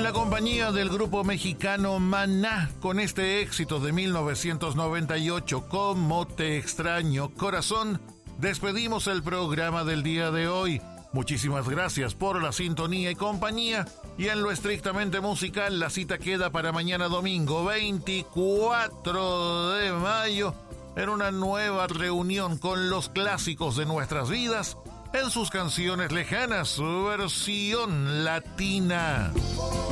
la compañía del grupo mexicano Maná, con este éxito de 1998, Cómo te extraño, corazón, despedimos el programa del día de hoy. Muchísimas gracias por la sintonía y compañía. Y en lo estrictamente musical, la cita queda para mañana domingo 24 de mayo, en una nueva reunión con los clásicos de nuestras vidas, en sus canciones lejanas, su versión latina.